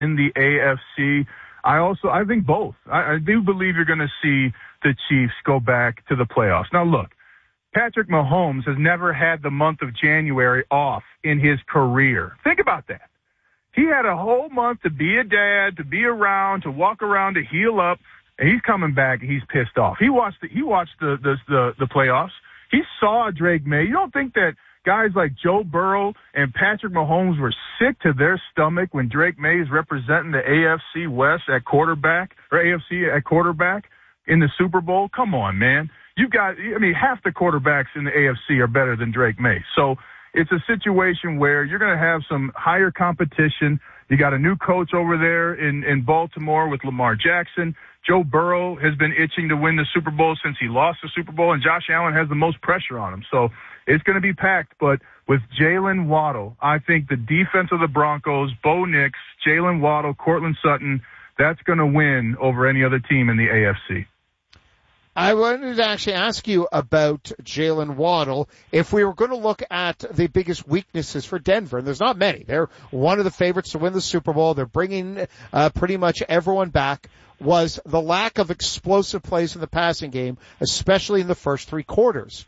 in the AFC. I think both. I do believe you're going to see the Chiefs go back to the playoffs. Now, look, Patrick Mahomes has never had the month of January off in his career. Think about that. He had a whole month to be a dad, to be around, to walk around, to heal up, and he's coming back and he's pissed off. He watched the playoffs. He saw Drake May. You don't think that guys like Joe Burrow and Patrick Mahomes were sick to their stomach when Drake May is representing the AFC West at quarterback, or AFC at quarterback in the Super Bowl? Come on, man. Half the quarterbacks in the AFC are better than Drake May. So it's a situation where you're going to have some higher competition. You got a new coach over there in Baltimore with Lamar Jackson. Joe Burrow has been itching to win the Super Bowl since he lost the Super Bowl, and Josh Allen has the most pressure on him. So it's going to be packed, but with Jalen Waddle, I think the defense of the Broncos, Bo Nix, Jalen Waddle, Cortland Sutton, that's going to win over any other team in the AFC. I wanted to actually ask you about Jalen Waddle. If we were going to look at the biggest weaknesses for Denver, and there's not many, they're one of the favorites to win the Super Bowl. They're bringing pretty much everyone back. Was the lack of explosive plays in the passing game, especially in the first three quarters.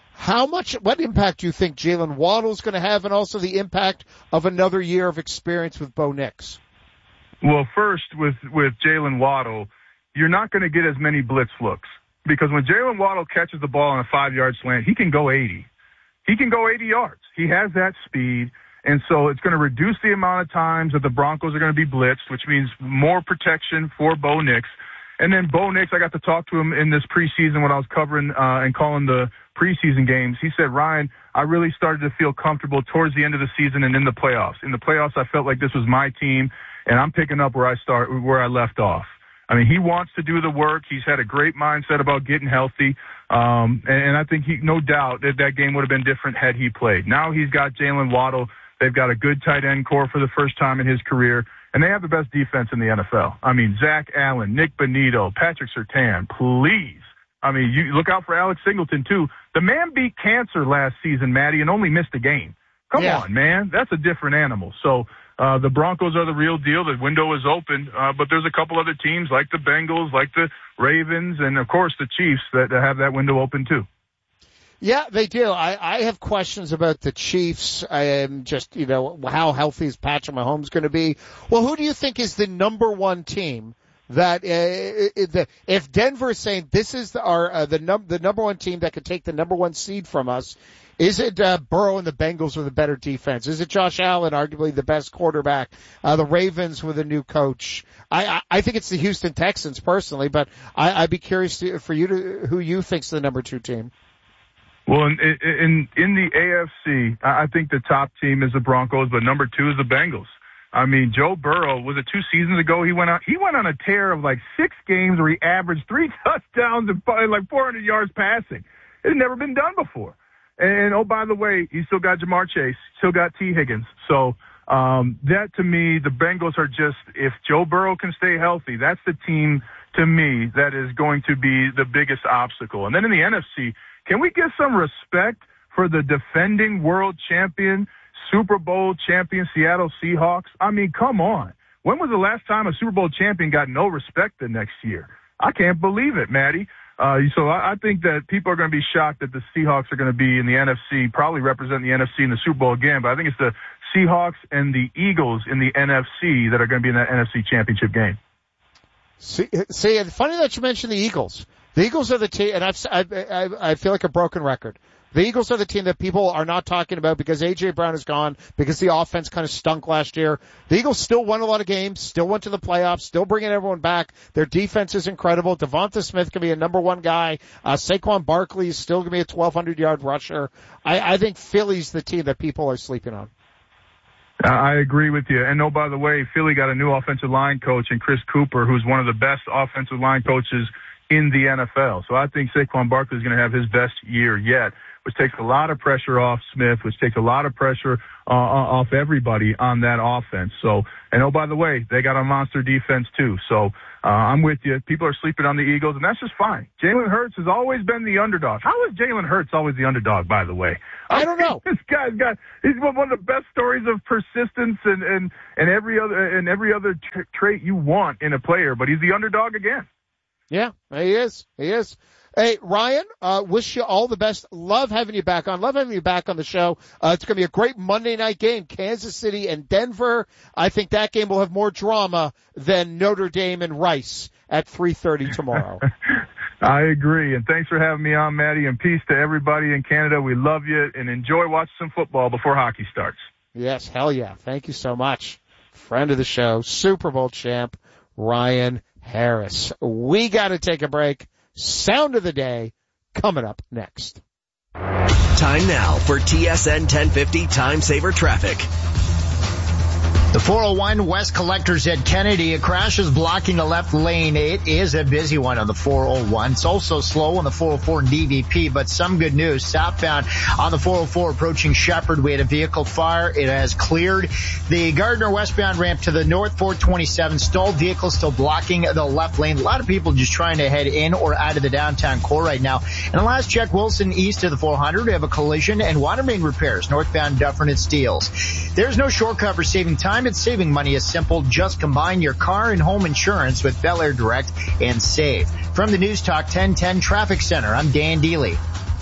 What impact do you think Jalen Waddle is going to have, and also the impact of another year of experience with Bo Nix? Well, first, with Jalen Waddle, you're not going to get as many blitz looks. Because when Jalen Waddle catches the ball on a 5-yard slant, he can go 80. He can go 80 yards. He has that speed. And so it's going to reduce the amount of times that the Broncos are going to be blitzed, which means more protection for Bo Nix. And then Bo Nix, I got to talk to him in this preseason when I was covering and calling the preseason games. He said, Ryan, I really started to feel comfortable towards the end of the season and in the playoffs. In the playoffs, I felt like this was my team, and I'm picking up where I left off. I mean, he wants to do the work. He's had a great mindset about getting healthy. And I think no doubt that game would have been different had he played. Now he's got Jalen Waddle. They've got a good tight end core for the first time in his career. And they have the best defense in the NFL. I mean, Zach Allen, Nick Bonito, Patrick Surtain, please. I mean, you look out for Alex Singleton, too. The man beat cancer last season, Matty, and only missed a game. Come on, man. That's a different animal. So the Broncos are the real deal. The window is open. But there's a couple other teams like the Bengals, like the Ravens, and, of course, the Chiefs that have that window open, too. Yeah, they do. I have questions about the Chiefs. Just, how healthy is Patrick Mahomes going to be? Well, who do you think is the number one team that, if Denver is saying this is the number one team that could take the number one seed from us, is it Burrow and the Bengals with a better defense? Is it Josh Allen, arguably the best quarterback? The Ravens with a new coach? I think it's the Houston Texans personally, but I'd be curious who you think's the number two team. Well, in the AFC, I think the top team is the Broncos, but number two is the Bengals. I mean, Joe Burrow, was it 2 seasons ago? He went on a tear of like 6 games where he averaged 3 touchdowns and like 400 yards passing. It had never been done before. And oh, by the way, he still got Jamar Chase, still got T. Higgins. So that to me, the Bengals are just, if Joe Burrow can stay healthy, that's the team to me that is going to be the biggest obstacle. And then in the NFC, can we give some respect for the defending world champion, Super Bowl champion Seattle Seahawks? I mean, come on. When was the last time a Super Bowl champion got no respect the next year? I can't believe it, Matty. So I think that people are going to be shocked that the Seahawks are going to be in the NFC, probably represent the NFC in the Super Bowl again. But I think it's the Seahawks and the Eagles in the NFC that are going to be in that NFC championship game. See, it's funny that you mentioned the Eagles. The Eagles are the team, and I feel like a broken record. The Eagles are the team that people are not talking about because A.J. Brown is gone, because the offense kind of stunk last year. The Eagles still won a lot of games, still went to the playoffs, still bringing everyone back. Their defense is incredible. Devonta Smith can be a number one guy. Saquon Barkley is still going to be a 1,200-yard rusher. I think Philly's the team that people are sleeping on. I agree with you. And, oh, by the way, Philly got a new offensive line coach in Chris Cooper, who's one of the best offensive line coaches in the NFL. So I think Saquon Barkley is going to have his best year yet. which takes a lot of pressure off Smith, which takes a lot of pressure off everybody on that offense. So, and oh, by the way, they got a monster defense too. So, I'm with you. People are sleeping on the Eagles, and that's just fine. Jalen Hurts has always been the underdog. How is Jalen Hurts always the underdog, by the way? I don't know. This guy's he's one of the best stories of persistence and every other trait you want in a player, but he's the underdog again. Yeah, he is. He is. Hey, Ryan, wish you all the best. Love having you back on. Love having you back on the show. It's going to be a great Monday night game, Kansas City and Denver. I think that game will have more drama than Notre Dame and Rice at 3:30 tomorrow. I agree. And thanks for having me on, Maddie, and peace to everybody in Canada. We love you and enjoy watching some football before hockey starts. Yes, hell yeah. Thank you so much. Friend of the show, Super Bowl champ, Ryan Harris. We got to take a break. Sound of the day coming up next. Time now for TSN 1050 Time Saver Traffic. The 401 West Collectors at Kennedy. A crash is blocking a left lane. It is a busy one on the 401. It's also slow on the 404 and DVP, but some good news. Southbound on the 404 approaching Shepherd, we had a vehicle fire. It has cleared. The Gardner westbound ramp to the north 427 stalled vehicles still blocking the left lane. A lot of people just trying to head in or out of the downtown core right now. And the last check, Wilson east of the 400, we have a collision and water main repairs northbound Dufferin and Steeles. There's no shortcut for saving time. It's saving money is simple. Just combine your car and home insurance with Bel Air Direct and save. From the News Talk 1010 Traffic Center, I'm Dan Deely.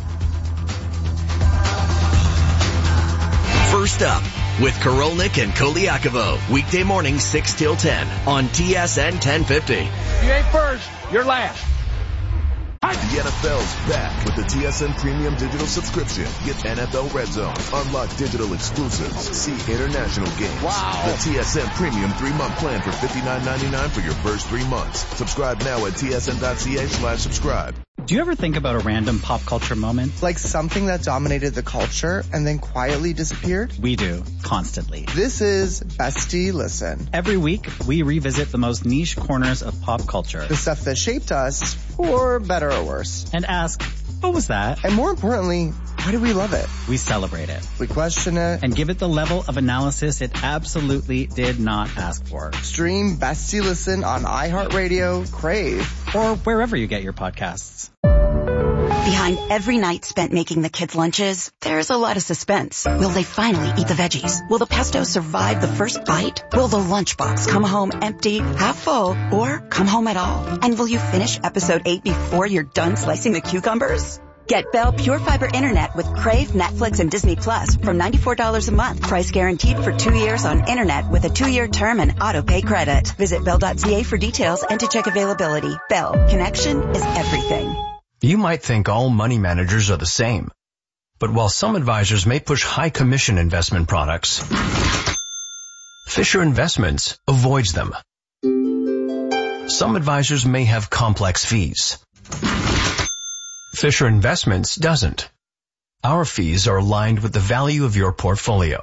First up with Korolnik and Koliakovo. Weekday mornings 6 till 10 on TSN 1050. If you ain't first, you're last. The NFL's back with the TSN Premium Digital subscription. Get NFL Red Zone, unlock digital exclusives, see international games. Wow. The TSN Premium 3-month plan for $59.99 for your first 3 months. Subscribe now at tsn.ca/subscribe. Do you ever think about a random pop culture moment? Like something that dominated the culture and then quietly disappeared? We do, constantly. This is Bestie Listen. Every week, we revisit the most niche corners of pop culture. The stuff that shaped us, for better or worse. And ask, what was that? And more importantly, why do we love it? We celebrate it. We question it. And give it the level of analysis it absolutely did not ask for. Stream Bestie Listen on iHeartRadio, Crave, or wherever you get your podcasts. Behind every night spent making the kids' lunches, there's a lot of suspense. Will they finally eat the veggies? Will the pesto survive the first bite? Will the lunchbox come home empty, half full, or come home at all? And will you finish episode 8 before you're done slicing the cucumbers? Get Bell Pure Fiber Internet with Crave, Netflix, and Disney Plus from $94 a month. Price guaranteed for 2 years on internet with a 2-year term and auto-pay credit. Visit Bell.ca for details and to check availability. Bell, connection is everything. You might think all money managers are the same. But while some advisors may push high commission investment products, Fisher Investments avoids them. Some advisors may have complex fees. Fisher Investments doesn't. Our fees are aligned with the value of your portfolio.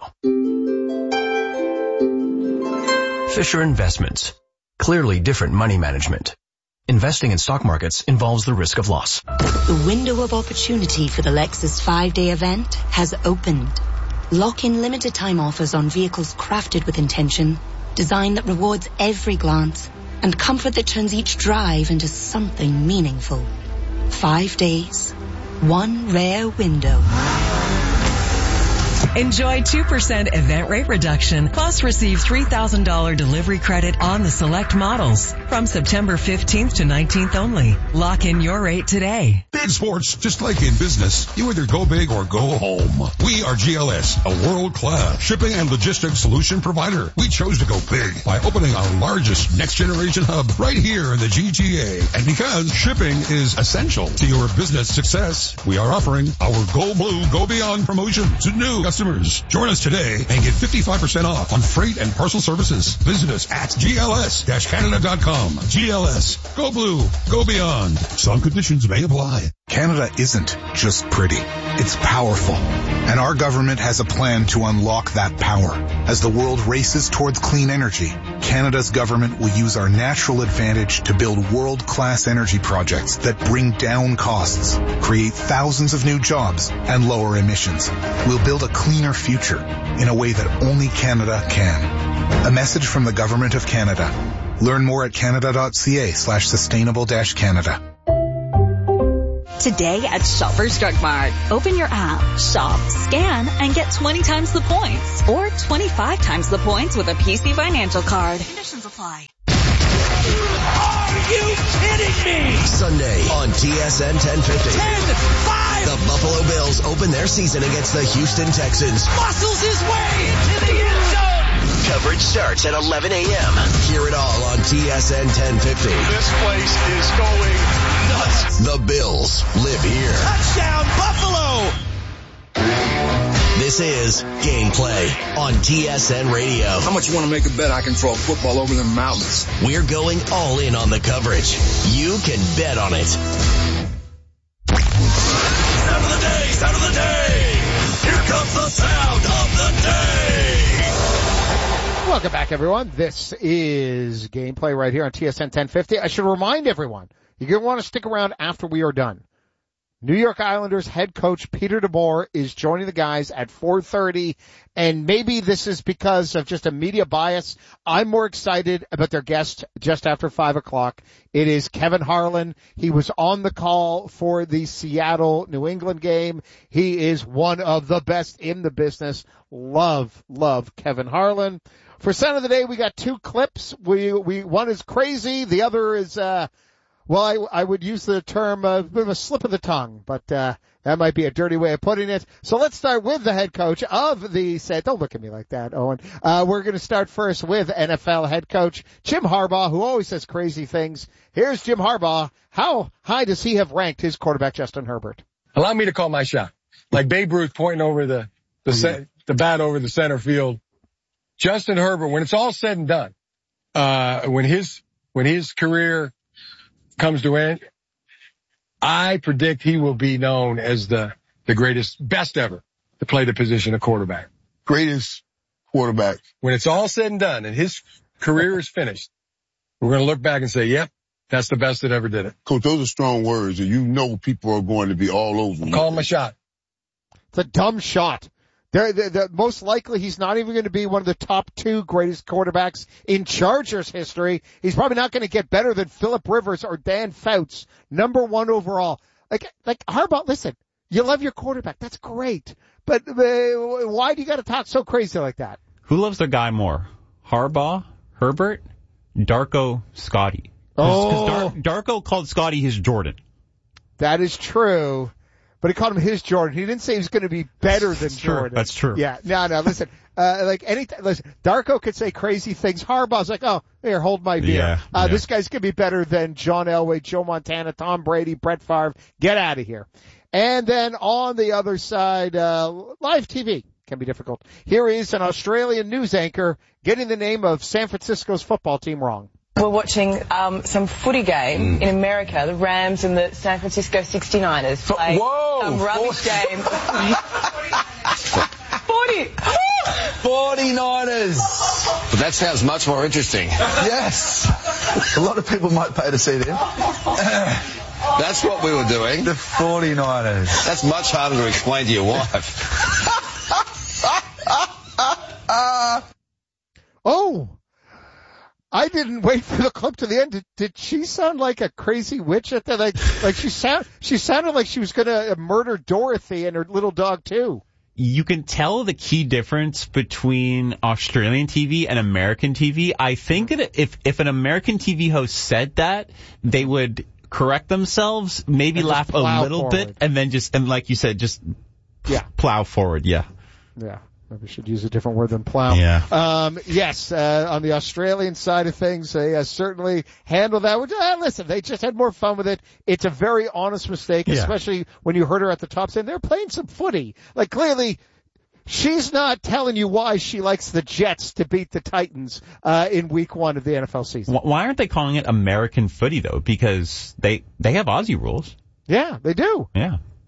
Fisher Investments. Clearly different money management. Investing in stock markets involves the risk of loss. The window of opportunity for the Lexus 5-day event has opened. Lock in limited time offers on vehicles crafted with intention, design that rewards every glance, and comfort that turns each drive into something meaningful. 5 days, one rare window. Enjoy 2% event rate reduction, plus receive $3,000 delivery credit on the select models from September 15th to 19th only. Lock in your rate today. Big sports, just like in business, you either go big or go home. We are GLS, a world-class shipping and logistics solution provider. We chose to go big by opening our largest next-generation hub right here in the GTA. And because shipping is essential to your business success, we are offering our Go Blue, Go Beyond promotion to new customers. Join us today and get 55% off on freight and parcel services. Visit us at gls-canada.com. GLS. Go Blue. Go Beyond. Some conditions may apply. Canada isn't just pretty. It's powerful. And our government has a plan to unlock that power as the world races towards clean energy. Canada's government will use our natural advantage to build world-class energy projects that bring down costs, create thousands of new jobs, and lower emissions. We'll build a cleaner future in a way that only Canada can. A message from the Government of Canada. Learn more at canada.ca/sustainable-Canada. Today at Shoppers Drug Mart. Open your app, shop, scan, and get 20 times the points. Or 25 times the points with a PC Financial card. Conditions apply. Are you kidding me? Sunday on TSN 1050. 10-5! The Buffalo Bills open their season against the Houston Texans. Muscles his way into the end zone! Coverage starts at 11 a.m. Hear it all on TSN 1050. This place is going nuts. The Bills live here. Touchdown, Buffalo! This is Gameplay on TSN Radio. How much you want to make a bet I can throw a football over the mountains? We're going all in on the coverage. You can bet on it. Sound of the day, sound of the day. Here comes the sound of the day. Welcome back, everyone. This is Gameplay right here on TSN 1050. I should remind everyone, you're going to want to stick around after we are done. New York Islanders head coach Peter DeBoer is joining the guys at 4:30, and maybe this is because of just a media bias. I'm more excited about their guest just after 5 o'clock. It is Kevin Harlan. He was on the call for the Seattle-New England game. He is one of the best in the business. Love Kevin Harlan. For Sound of the Day, we got two clips. One is crazy. The other is, well, I would use the term a bit of a slip of the tongue, but that might be a dirty way of putting it. So let's start with the head coach of the set. Don't look at me like that, Owen. We're going to start first with NFL head coach Jim Harbaugh, who always says crazy things. Here's Jim Harbaugh. How high does he have ranked his quarterback, Justin Herbert? Allow me to call my shot. Like Babe Ruth pointing over the bat over the center field. Justin Herbert, when it's all said and done, when his career comes to end, I predict he will be known as the greatest, best ever to play the position of quarterback. Greatest quarterback. When it's all said and done and his career is finished, we're going to look back and say, yep, that's the best that ever did it. Coach, those are strong words, and you know people are going to be all over. I'm calling my shot. It's a dumb shot. They're most likely he's not even going to be one of the top two greatest quarterbacks in Chargers history. He's probably not going to get better than Phillip Rivers or Dan Fouts, number one overall. Like Harbaugh, listen, you love your quarterback. That's great. But why do you got to talk so crazy like that? Who loves their guy more? Harbaugh, Herbert, Darko, Scotty? Because Darko called Scotty his Jordan. That is true. But he called him his Jordan. He didn't say he was going to be better than Jordan. That's true. Yeah. No, listen. Listen, Darko could say crazy things. Harbaugh's like, oh, here, hold my beer. Yeah. This guy's going to be better than John Elway, Joe Montana, Tom Brady, Brett Favre. Get out of here. And then on the other side, live TV can be difficult. Here is an Australian news anchor getting the name of San Francisco's football team wrong. We're watching some footy game in America. The Rams and the San Francisco 69ers play some rubbish game. 49ers. But that sounds much more interesting. Yes. A lot of people might pay to see them. That's what we were doing. The 49ers. That's much harder to explain to your wife. Oh. I didn't wait for the clip to the end. Did she sound like a crazy witch at that? Like she sounded like she was going to murder Dorothy and her little dog too. You can tell the key difference between Australian TV and American TV. I think that if an American TV host said that, they would correct themselves, maybe laugh a little bit, and then and like you said, just plow forward. Yeah. Yeah. Maybe we should use a different word than plow. Yeah. Yes, on the Australian side of things, they certainly handled that. Which, listen, they just had more fun with it. It's a very honest mistake, especially when you heard her at the top saying they're playing some footy. Like, clearly, she's not telling you why she likes the Jets to beat the Titans in week 1 of the NFL season. Why aren't they calling it American footy, though? Because they have Aussie rules. Yeah, they do. Yeah.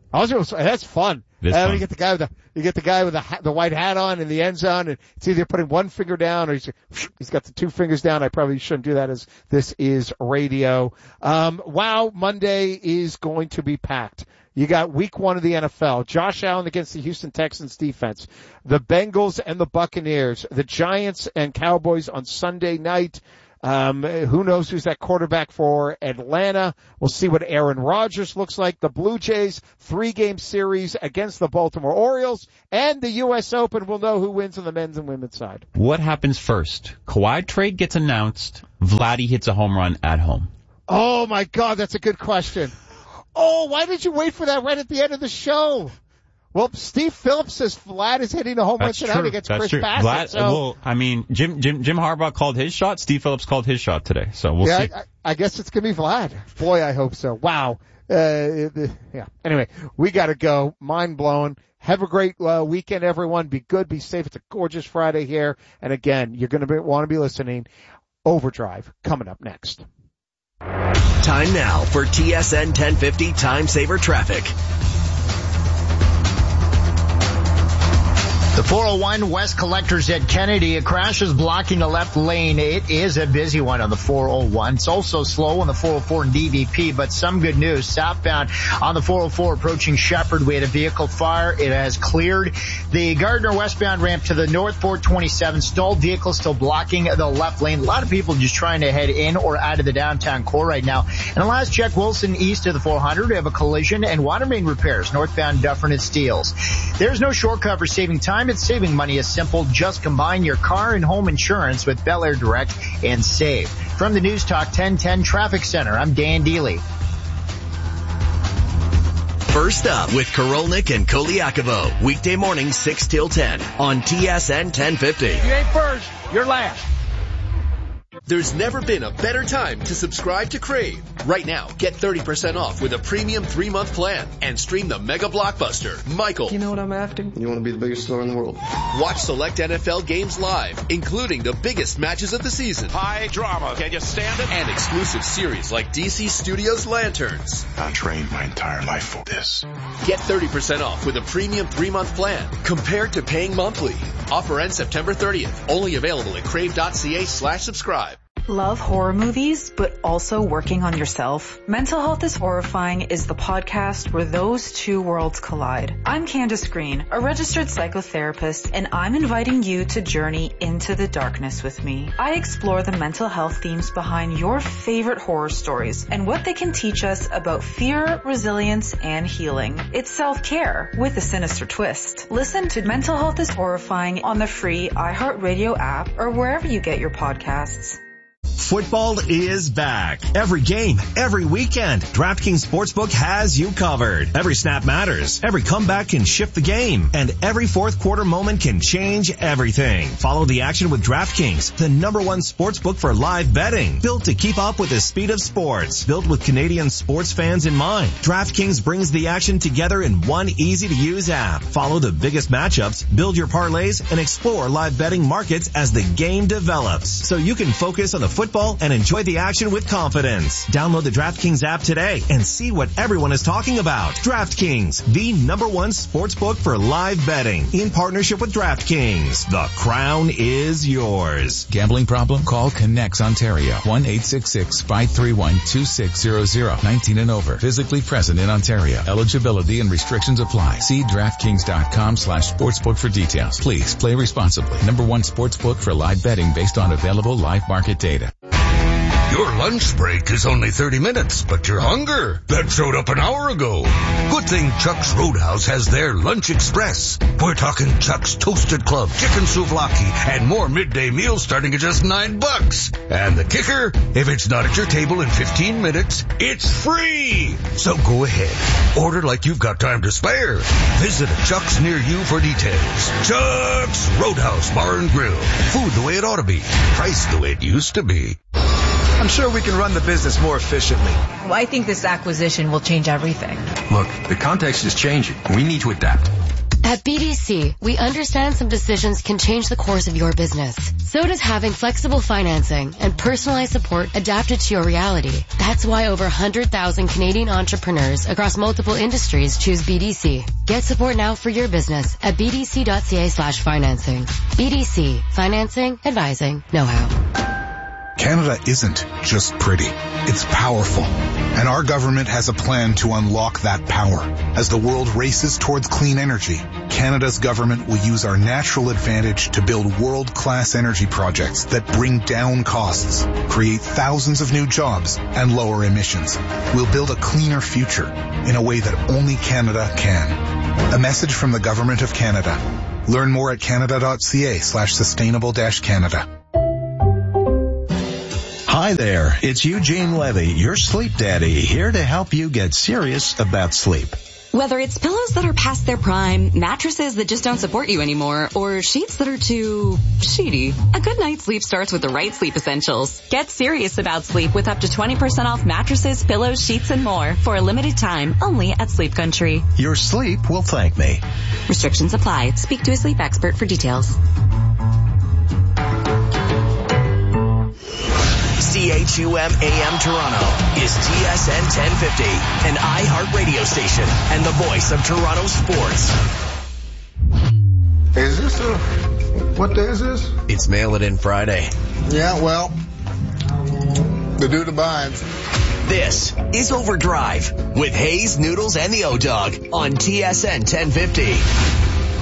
That's fun. You get the guy with the white hat on in the end zone, and it's either putting one finger down or he's got the two fingers down. I probably shouldn't do that, as this is radio. Wow, Monday is going to be packed. You got week 1 of the NFL. Josh Allen against the Houston Texans defense. The Bengals and the Buccaneers. The Giants and Cowboys on Sunday night. Who knows who's that quarterback for Atlanta? We'll see what Aaron Rodgers looks like. The Blue Jays 3-game series against the Baltimore Orioles, and the U.S. Open. We'll know who wins on the men's and women's side. What happens first? Kawhi trade gets announced. Vladdy hits a home run at home. Oh my God, that's a good question. Oh, why did you wait for that right at the end of the show? Well, Steve Phillips says Vlad is hitting a home run tonight against Chris Bassett. Well, I mean, Jim Harbaugh called his shot. Steve Phillips called his shot today. So we'll see. I guess it's going to be Vlad. Boy, I hope so. Wow. Yeah. Anyway, we got to go. Mind blowing. Have a great weekend, everyone. Be good. Be safe. It's a gorgeous Friday here. And again, you're going to want to be listening. Overdrive coming up next. Time now for TSN 1050 Time Saver Traffic. The 401 West Collectors at Kennedy. A crash is blocking the left lane. It is a busy one on the 401. It's also slow on the 404 and DVP, but some good news. Southbound on the 404 approaching Shepherd, we had a vehicle fire. It has cleared. The Gardner westbound ramp to the north 427 stalled vehicle still blocking the left lane. A lot of people just trying to head in or out of the downtown core right now. And the last check, Wilson east of the 400, we have a collision and water main repairs northbound Dufferin and Steeles. There's no shortcut for saving time. It's saving money is simple. Just combine your car and home insurance with Bel Air Direct and save. From the News Talk 1010 Traffic Center, I'm Dan Deely. First up with Korolnik and Koliakovo. Weekday morning 6 till 10 on TSN 1050. You ain't first, you're last. There's never been a better time to subscribe to Crave. Right now, get 30% off with a premium 3-month plan and stream the mega blockbuster, Michael. You know what I'm after? You want to be the biggest star in the world. Watch select NFL games live, including the biggest matches of the season. High drama. Can you stand it? And exclusive series like DC Studios Lanterns. I trained my entire life for this. Get 30% off with a premium 3-month plan compared to paying monthly. Offer ends September 30th. Only available at crave.ca/subscribe. Love horror movies, but also working on yourself? Mental Health is Horrifying is the podcast where those two worlds collide. I'm Candace Green, a registered psychotherapist, and I'm inviting you to journey into the darkness with me. I explore the mental health themes behind your favorite horror stories and what they can teach us about fear, resilience, and healing. It's self-care with a sinister twist. Listen to Mental Health is Horrifying on the free iHeartRadio app or wherever you get your podcasts. Football is back. Every game, every weekend, DraftKings Sportsbook has you covered. Every snap matters. Every comeback can shift the game. And every fourth quarter moment can change everything. Follow the action with DraftKings, the #1 sportsbook for live betting. Built to keep up with the speed of sports. Built with Canadian sports fans in mind. DraftKings brings the action together in one easy-to-use app. Follow the biggest matchups, build your parlays, and explore live betting markets as the game develops. So you can focus on the football and enjoy the action with confidence. Download the DraftKings app today and see what everyone is talking about. DraftKings, the #1 sportsbook for live betting. In partnership with DraftKings, the crown is yours. Gambling problem? Call Connects Ontario. 1-866-531-2600. 19 and over. Physically present in Ontario. Eligibility and restrictions apply. See DraftKings.com/sportsbook for details. Please play responsibly. #1 sportsbook for live betting based on available live market data. Your lunch break is only 30 minutes, but your hunger, that showed up an hour ago. Good thing Chuck's Roadhouse has their Lunch Express. We're talking Chuck's Toasted Club, Chicken Souvlaki, and more midday meals starting at just $9. And the kicker, if it's not at your table in 15 minutes, it's free. So go ahead, order like you've got time to spare. Visit a Chuck's near you for details. Chuck's Roadhouse Bar and Grill. Food the way it ought to be. Price the way it used to be. I'm sure we can run the business more efficiently. Well, I think this acquisition will change everything. Look, the context is changing. We need to adapt. At BDC, we understand some decisions can change the course of your business. So does having flexible financing and personalized support adapted to your reality. That's why over 100,000 Canadian entrepreneurs across multiple industries choose BDC. Get support now for your business at bdc.ca/financing. BDC. Financing, advising, know-how. Canada isn't just pretty. It's powerful. And our government has a plan to unlock that power. As the world races towards clean energy, Canada's government will use our natural advantage to build world-class energy projects that bring down costs, create thousands of new jobs, and lower emissions. We'll build a cleaner future in a way that only Canada can. A message from the Government of Canada. Learn more at canada.ca/sustainable-Canada. Hi there, it's Eugene Levy, your sleep daddy, here to help you get serious about sleep. Whether it's pillows that are past their prime, mattresses that just don't support you anymore, or sheets that are too sheety, a good night's sleep starts with the right sleep essentials. Get serious about sleep with up to 20% off mattresses, pillows, sheets, and more for a limited time only at Sleep Country. Your sleep will thank me. Restrictions apply. Speak to a sleep expert for details. CHUM AM Toronto is TSN 1050, an iHeart radio station and the voice of Toronto sports. Is this what day is this? It's Mail It In Friday. Yeah, well, the dude abides. This is Overdrive with Hayes, Noodles, and the O-Dog on TSN 1050.